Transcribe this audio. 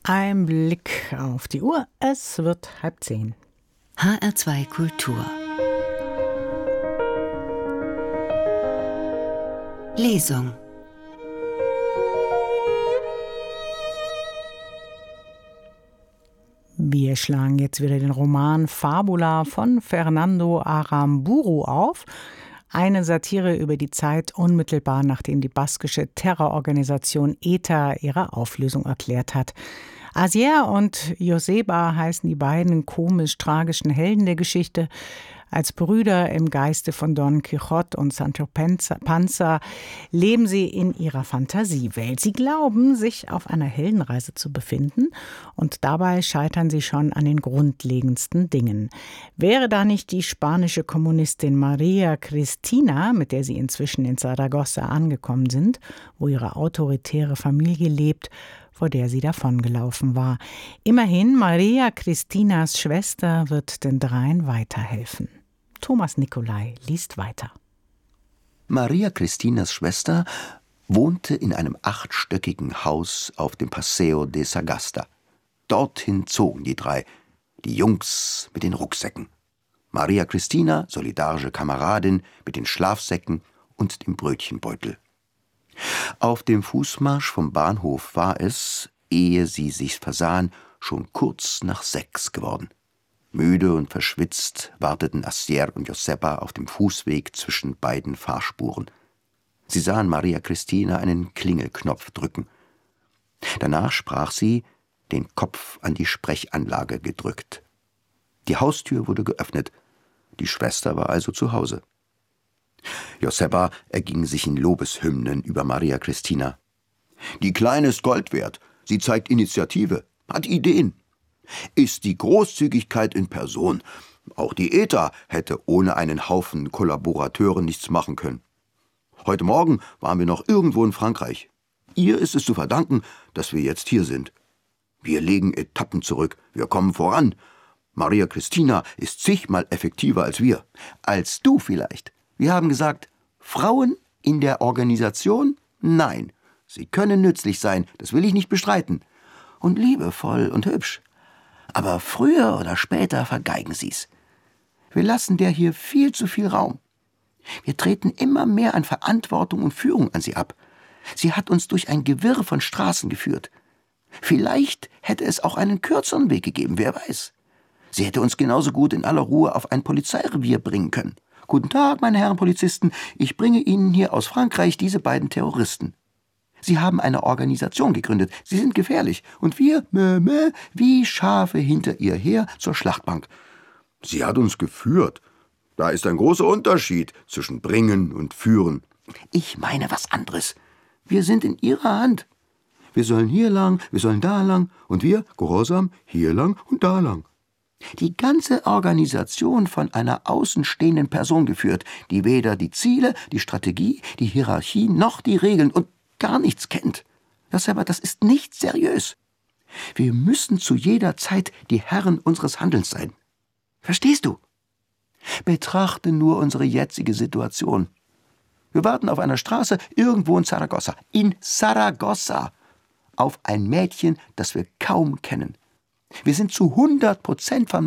Ein Blick auf die Uhr, es wird 9:30. HR2 Kultur. Lesung. Wir schlagen jetzt wieder den Roman Fabula von Fernando Aramburu auf. Eine Satire über die Zeit unmittelbar nachdem die baskische Terrororganisation ETA ihre Auflösung erklärt hat. Asier und Joseba heißen die beiden komisch-tragischen Helden der Geschichte. Als Brüder im Geiste von Don Quixote und Sancho Panza leben sie in ihrer Fantasiewelt. Sie glauben, sich auf einer Heldenreise zu befinden, und dabei scheitern sie schon an den grundlegendsten Dingen. Wäre da nicht die spanische Kommunistin Maria Cristina, mit der sie inzwischen in Saragossa angekommen sind, wo ihre autoritäre Familie lebt, vor der sie davongelaufen war. Immerhin, Maria Cristinas Schwester wird den dreien weiterhelfen. Thomas Nicolai liest weiter. Maria Cristinas Schwester wohnte in einem 8-stöckigen Haus auf dem Paseo de Sagasta. Dorthin zogen die drei, die Jungs mit den Rucksäcken. Maria Cristina, solidarische Kameradin, mit den Schlafsäcken und dem Brötchenbeutel. Auf dem Fußmarsch vom Bahnhof war es, ehe sie sich versahen, schon kurz nach 6 geworden. Müde und verschwitzt warteten Asier und Josepa auf dem Fußweg zwischen beiden Fahrspuren. Sie sahen Maria Cristina einen Klingelknopf drücken. Danach sprach sie, den Kopf an die Sprechanlage gedrückt. Die Haustür wurde geöffnet. Die Schwester war also zu Hause. Josepa erging sich in Lobeshymnen über Maria Cristina. Die Kleine ist Gold wert. Sie zeigt Initiative, hat Ideen. Ist die Großzügigkeit in Person. Auch die ETA hätte ohne einen Haufen Kollaborateure nichts machen können. Heute Morgen waren wir noch irgendwo in Frankreich. Ihr ist es zu verdanken, dass wir jetzt hier sind. Wir legen Etappen zurück, wir kommen voran. Maria Cristina ist zigmal effektiver als wir. Als du vielleicht. Wir haben gesagt, Frauen in der Organisation? Nein. Sie können nützlich sein, das will ich nicht bestreiten. Und liebevoll und hübsch. Aber früher oder später vergeigen sie's. Wir lassen der hier viel zu viel Raum. Wir treten immer mehr an Verantwortung und Führung an sie ab. Sie hat uns durch ein Gewirr von Straßen geführt. Vielleicht hätte es auch einen kürzeren Weg gegeben, wer weiß. Sie hätte uns genauso gut in aller Ruhe auf ein Polizeirevier bringen können. Guten Tag, meine Herren Polizisten, ich bringe Ihnen hier aus Frankreich diese beiden Terroristen. Sie haben eine Organisation gegründet, sie sind gefährlich, und wir, wie Schafe hinter ihr her zur Schlachtbank. Sie hat uns geführt. Da ist ein großer Unterschied zwischen bringen und führen. Ich meine was anderes. Wir sind in ihrer Hand. Wir sollen hier lang, wir sollen da lang, und wir, gehorsam, hier lang und da lang. Die ganze Organisation von einer außenstehenden Person geführt, die weder die Ziele, die Strategie, die Hierarchie noch die Regeln und gar nichts kennt. Das ist nicht seriös. Wir müssen zu jeder Zeit die Herren unseres Handelns sein. Verstehst du? Betrachte nur unsere jetzige Situation. Wir warten auf einer Straße irgendwo in Saragossa. In Saragossa. Auf ein Mädchen, das wir kaum kennen. Wir sind zu 100% von